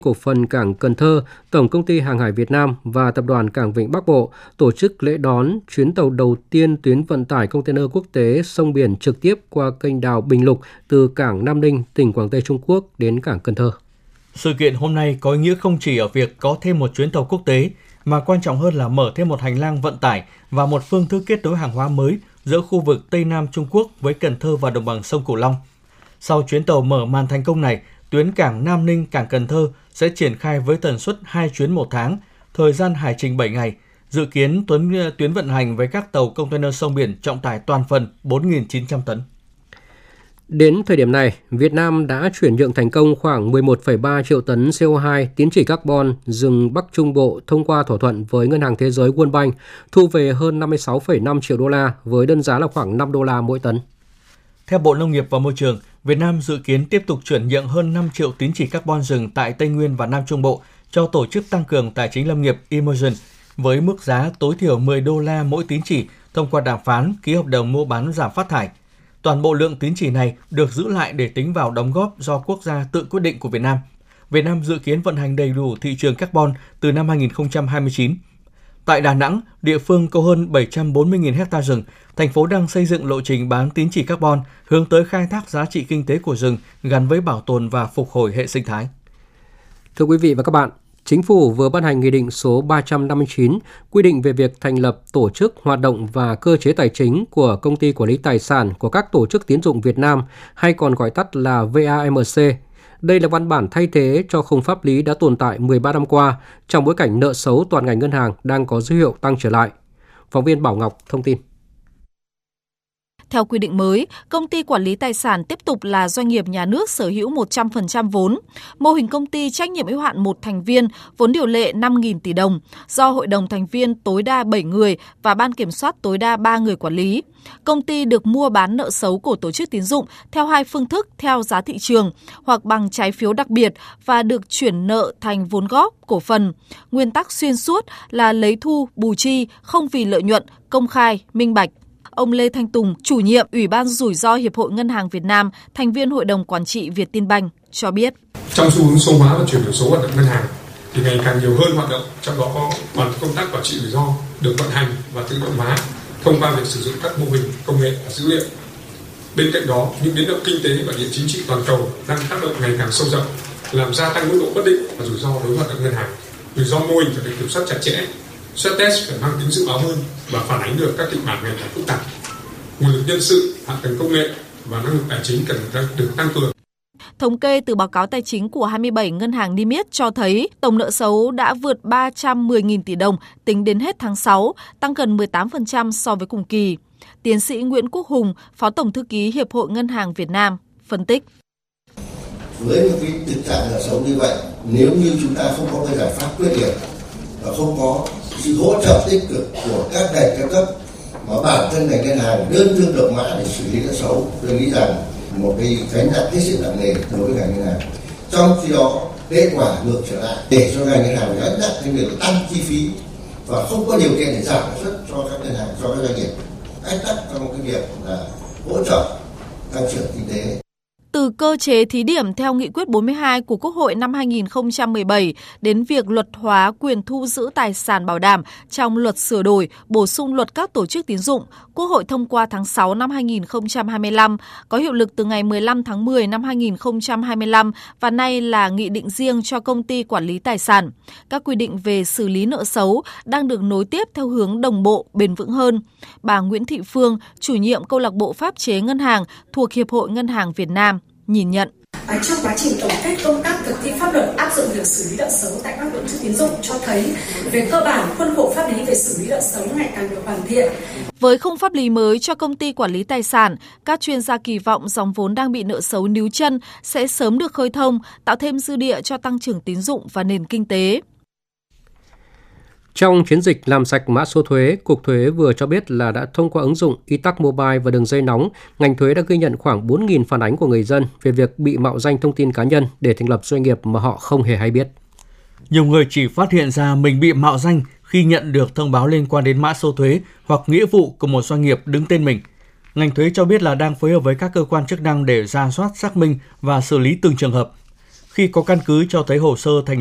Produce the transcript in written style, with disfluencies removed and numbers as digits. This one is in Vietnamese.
Cổ phần Cảng Cần Thơ, Tổng Công ty Hàng hải Việt Nam và Tập đoàn Cảng Vịnh Bắc Bộ tổ chức lễ đón chuyến tàu đầu tiên tuyến vận tải container quốc tế sông biển trực tiếp qua kênh đào Bình Lục từ cảng Nam Ninh, tỉnh Quảng Tây Trung Quốc đến cảng Cần Thơ. Sự kiện hôm nay có ý nghĩa không chỉ ở việc có thêm một chuyến tàu quốc tế, mà quan trọng hơn là mở thêm một hành lang vận tải và một phương thức kết nối hàng hóa mới giữa khu vực Tây Nam Trung Quốc với Cần Thơ và đồng bằng sông Cửu Long. Sau chuyến tàu mở màn thành công này, tuyến cảng Nam Ninh, cảng Cần Thơ sẽ triển khai với tần suất 2 chuyến một tháng, thời gian hải trình 7 ngày. Dự kiến tuyến vận hành với các tàu container sông biển trọng tải toàn phần 4.900 tấn. Đến thời điểm này, Việt Nam đã chuyển nhượng thành công khoảng 11,3 triệu tấn CO2 tín chỉ carbon rừng Bắc Trung Bộ thông qua thỏa thuận với Ngân hàng Thế giới World Bank, thu về hơn 56,5 triệu đô la với đơn giá là khoảng 5 đô la mỗi tấn. Theo Bộ Nông nghiệp và Môi trường, Việt Nam dự kiến tiếp tục chuyển nhượng hơn 5 triệu tín chỉ carbon rừng tại Tây Nguyên và Nam Trung Bộ cho Tổ chức Tăng cường Tài chính Lâm nghiệp Emergent với mức giá tối thiểu 10 đô la mỗi tín chỉ thông qua đàm phán ký hợp đồng mua bán giảm phát thải. Toàn bộ lượng tín chỉ này được giữ lại để tính vào đóng góp do quốc gia tự quyết định của Việt Nam. Việt Nam dự kiến vận hành đầy đủ thị trường carbon từ năm 2029. Tại Đà Nẵng, địa phương có hơn 740.000 ha rừng, thành phố đang xây dựng lộ trình bán tín chỉ carbon hướng tới khai thác giá trị kinh tế của rừng gắn với bảo tồn và phục hồi hệ sinh thái. Thưa quý vị và các bạn, Chính phủ vừa ban hành Nghị định số 359 quy định về việc thành lập tổ chức, hoạt động và cơ chế tài chính của Công ty Quản lý Tài sản của các tổ chức tín dụng Việt Nam, hay còn gọi tắt là VAMC. Đây là văn bản thay thế cho khung pháp lý đã tồn tại 13 năm qua trong bối cảnh nợ xấu toàn ngành ngân hàng đang có dấu hiệu tăng trở lại. Phóng viên Bảo Ngọc thông tin. Theo quy định mới, công ty quản lý tài sản tiếp tục là doanh nghiệp nhà nước sở hữu 100% vốn. Mô hình công ty trách nhiệm hữu hạn một thành viên, vốn điều lệ 5.000 tỷ đồng, do hội đồng thành viên tối đa 7 người và ban kiểm soát tối đa 3 người quản lý. Công ty được mua bán nợ xấu của tổ chức tín dụng theo hai phương thức theo giá thị trường hoặc bằng trái phiếu đặc biệt và được chuyển nợ thành vốn góp, cổ phần. Nguyên tắc xuyên suốt là lấy thu, bù chi, không vì lợi nhuận, công khai, minh bạch. Ông Lê Thanh Tùng, chủ nhiệm Ủy ban Rủi ro Hiệp hội Ngân hàng Việt Nam, thành viên Hội đồng Quản trị Vietinbank cho biết. Trong xu hướng số hóa và chuyển đổi số hoạt động ngân hàng thì ngày càng nhiều hơn hoạt động, trong đó có công tác quản trị rủi ro được vận hành và tự động hóa thông qua việc sử dụng các mô hình công nghệ và dữ liệu. Bên cạnh đó, những biến động kinh tế và địa chính trị toàn cầu đang tác động ngày càng sâu rộng, làm gia tăng mức độ bất định và rủi ro đối với hoạt động ngân hàng. Rủi ro mô hình phải được kiểm soát chặt chẽ. Stress test phải mang tính dự báo hơn và phản ánh được các kịch bản ngày càng phức tạp. Nguồn lực nhân sự, hạ tầng công nghệ và năng lực tài chính cần được tăng cường. Thống kê từ báo cáo tài chính của 27 ngân hàng niêm yết cho thấy tổng nợ xấu đã vượt 310.000 tỷ đồng tính đến hết tháng 6, tăng gần 18% so với cùng kỳ. Tiến sĩ Nguyễn Quốc Hùng, Phó Tổng Thư ký Hiệp hội Ngân hàng Việt Nam, phân tích. Với một cái thực trạng nợ xấu như vậy, nếu như chúng ta không có cái giải pháp quyết liệt và không có sự hỗ trợ tích cực của các ngành các cấp mà bản thân ngành ngân hàng đơn thương độc mã để xử lý nợ xấu, tôi nghĩ rằng một cái gánh nặng hết sức nặng nề đối với ngành ngân hàng. Trong khi đó, kết quả ngược trở lại để cho ngành ngân hàng gánh nặng cái việc tăng chi phí và không có điều kiện để giảm lãi suất cho các ngân hàng, cho các doanh nghiệp. Ách tắc trong cái việc là hỗ trợ tăng trưởng kinh tế. Từ cơ chế thí điểm theo Nghị quyết 42 của Quốc hội năm 2017 đến việc luật hóa quyền thu giữ tài sản bảo đảm trong luật sửa đổi, bổ sung luật các tổ chức tín dụng, Quốc hội thông qua tháng 6 năm 2025, có hiệu lực từ ngày 15 tháng 10 năm 2025 và nay là nghị định riêng cho công ty quản lý tài sản. Các quy định về xử lý nợ xấu đang được nối tiếp theo hướng đồng bộ, bền vững hơn. Bà Nguyễn Thị Phương, chủ nhiệm câu lạc bộ pháp chế ngân hàng thuộc Hiệp hội Ngân hàng Việt Nam, nhìn nhận. Trong quá trình tổng kết công tác thực thi pháp luật áp dụng việc xử lý nợ xấu tại các tổ chức tín dụng cho thấy về cơ bản khuôn khổ pháp lý về xử lý nợ xấu ngày càng được hoàn thiện. Với khung pháp lý mới cho công ty quản lý tài sản, các chuyên gia kỳ vọng dòng vốn đang bị nợ xấu níu chân sẽ sớm được khơi thông, tạo thêm dư địa cho tăng trưởng tín dụng và nền kinh tế. Trong chiến dịch làm sạch mã số thuế, Cục Thuế vừa cho biết là đã thông qua ứng dụng e-tax mobile và đường dây nóng, ngành thuế đã ghi nhận khoảng 4.000 phản ánh của người dân về việc bị mạo danh thông tin cá nhân để thành lập doanh nghiệp mà họ không hề hay biết. Nhiều người chỉ phát hiện ra mình bị mạo danh khi nhận được thông báo liên quan đến mã số thuế hoặc nghĩa vụ của một doanh nghiệp đứng tên mình. Ngành thuế cho biết là đang phối hợp với các cơ quan chức năng để rà soát, xác minh và xử lý từng trường hợp. khi có căn cứ cho thấy hồ sơ thành